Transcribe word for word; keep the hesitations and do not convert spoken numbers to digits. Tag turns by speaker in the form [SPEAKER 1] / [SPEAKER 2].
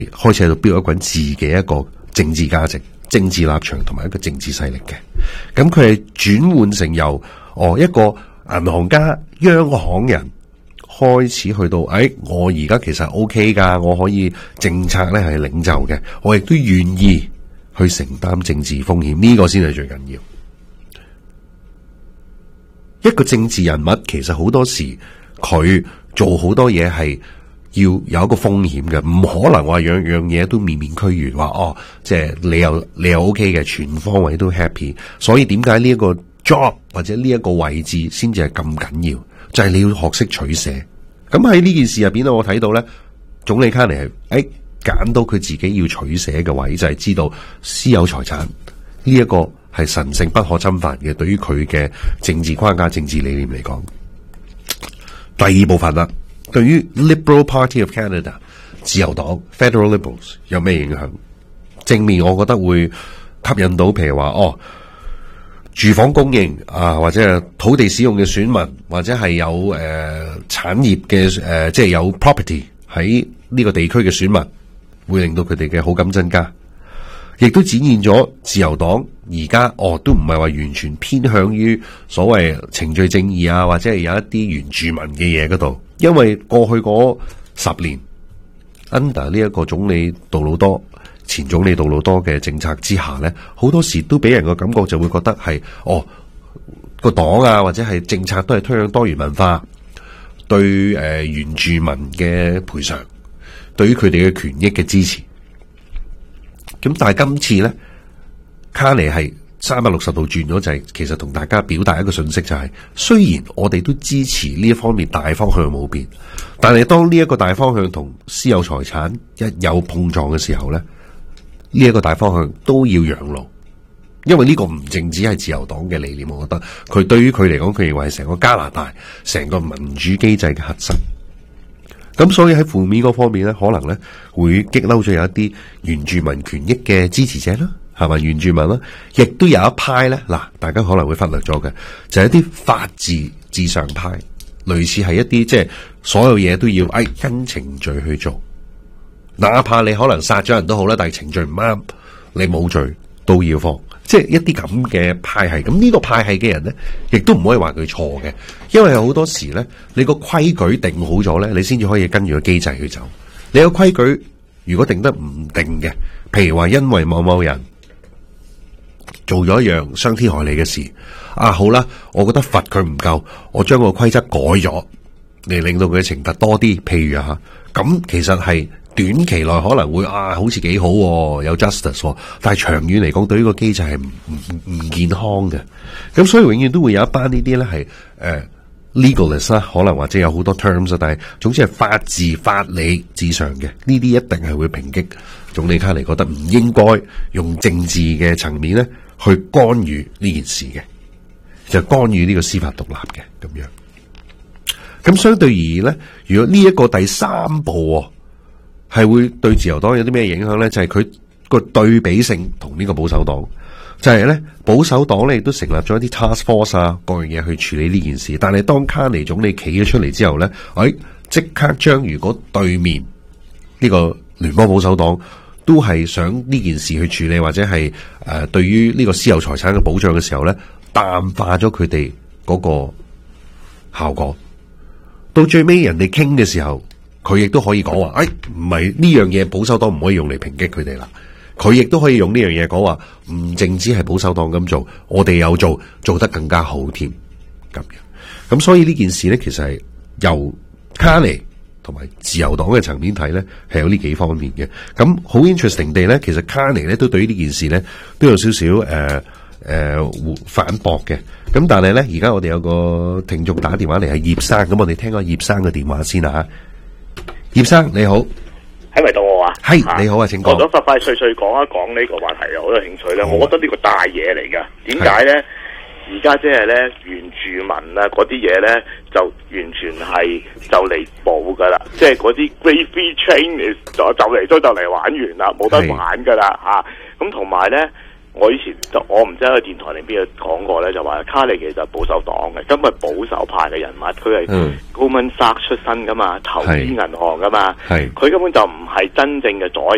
[SPEAKER 1] 開始喺度標一個人自己一個政治價值、政治立場同埋一個政治勢力嘅。咁佢係轉換成由哦一個銀行家、央行人開始去到，誒、哎，我而家其實 OK 噶，我可以政策咧係領袖嘅，我亦都願意去承擔政治風險，呢、這個先係最緊要。一個政治人物其實好多時佢做好多嘢係要有一個風險嘅，唔可能話樣樣嘢都面面俱圓，話哦，即係你又你又 OK 嘅，全方位都 happy。所以點解呢一個 job 或者呢一個位置先至係咁緊要？就係、是、你要學識取捨。咁喺呢件事入邊咧，我睇到咧，總理卡尼係誒揀到佢自己要取捨嘅位，就係、是、知道私有財產呢一個係神聖不可侵犯嘅。對於佢嘅政治框架、政治理念嚟講，第二部分啦，對於 Liberal Party of Canada 自由黨 Federal Liberals 有咩影響？正面我覺得會吸引到，譬如話哦，住房供應啊，或者係土地使用嘅選民，或者係有誒、呃、產業嘅誒、呃，即係有 property 喺呢個地區嘅選民，會令到佢哋嘅好感增加，亦都展現咗自由黨而家哦都唔係話完全偏向於所謂程序正義啊，或者係有一啲原住民嘅嘢嗰度，因為過去嗰十年 under 呢一個總理杜魯多。前總理杜魯多嘅政策之下咧，好多時都俾人個感覺就會覺得係哦個黨啊或者係政策都係推向多元文化，對誒、呃、原住民嘅賠償，對於佢哋嘅權益嘅支持。咁但係今次咧，卡尼係三百六十度轉咗，就係、是、其實同大家表達一個訊息、就是，就係雖然我哋都支持呢一方面大方向冇變，但係當呢一個大方向同私有財產一有碰撞嘅時候咧。呢、這、一個大方向都要讓路，因為呢個唔淨止係自由黨嘅理念，我覺得佢對於佢嚟講，佢認為係成個加拿大成個民主機制嘅核心。咁所以喺負面嗰方面咧，可能咧會激嬲咗有一啲原住民權益嘅支持者啦，係咪原住民啦？亦都有一派咧，嗱，大家可能會忽略咗嘅，就係、是、一啲法治至上派，類似係一啲即係所有嘢都要誒跟程序去做。哪怕你可能殺咗人都好啦，但係程序唔啱，你冇罪都要放，即係一啲咁嘅派系。咁呢個派系嘅人咧，亦都唔可以話佢錯嘅，因為好多時咧，你個規矩定好咗咧，你先至可以跟住個機制去走。你個規矩如果定得唔定嘅，譬如話因為某某人做咗一樣傷天害理嘅事，啊好啦，我覺得罰佢唔夠，我將個規則改咗，嚟令到佢嘅懲罰多啲。譬如啊，咁其實係。短期內可能會啊，好似幾好、啊，有 justice、啊、但係長遠嚟講，對於個機制係唔唔唔健康嘅。咁所以永遠都會有一班呢啲咧係誒 legalist 啦，可能或者有好多 terms 啊，但係總之係法治法理至上嘅，呢啲一定係會抨擊總理卡尼，覺得唔應該用政治嘅層面咧去干預呢件事嘅，就干預呢個司法獨立嘅咁樣。咁相對而言咧，如果呢一個第三步、啊係會對自由黨有啲咩影響咧？就係佢個對比性同呢個保守黨，就係、是、咧保守黨咧亦都成立咗一啲 task force 啊，各樣嘢去處理呢件事。但係當卡尼總理企咗出嚟之後咧，誒即刻將如果對面呢個聯邦保守黨都係想呢件事去處理，或者係誒、呃、對於呢個私有財產嘅保障嘅時候咧，淡化咗佢哋嗰個效果。到最尾人哋傾嘅時候。佢亦都可以講話，誒唔係呢樣嘢保守黨唔可以用嚟抨擊佢哋啦。佢亦都可以用呢樣嘢講話，唔淨止係保守黨咁做，我哋有做，做得更加好添咁樣。咁所以呢件事咧，其實係由卡尼同埋自由黨嘅層面睇咧，係有呢幾方面嘅。咁好 interesting 地咧，其實卡尼咧都對於呢件事咧都有少少誒誒反駁嘅。咁但係咧，而家我哋有個聽眾打電話嚟係葉生，咁我哋聽下葉生嘅電話先啊。葉生你好，
[SPEAKER 2] 係咪到我啊？
[SPEAKER 1] 係你好啊，請講。
[SPEAKER 2] 我想快快脆脆講一講呢個話題啊，我有興趣咧。我覺得呢個大嘢嚟噶，點解咧？而家即係咧原住民啊嗰啲嘢咧，就完全係就嚟冇噶啦，即係嗰啲 Great Free Trade 就就嚟都就嚟玩完啦，冇得玩噶啦吓。咁同埋咧。我以前就我唔知喺個電台裏邊講過咧，就話卡尼其實係保守黨嘅，根本保守派嘅人物，佢係 Goldman Sachs 出身噶嘛，投資銀行噶嘛，佢根本就唔係真正嘅左。